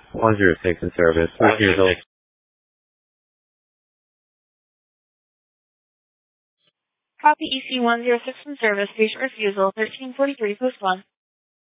106 in service. 3 years old. Copy EC 106 in service. Patient refusal. 1343 post 1.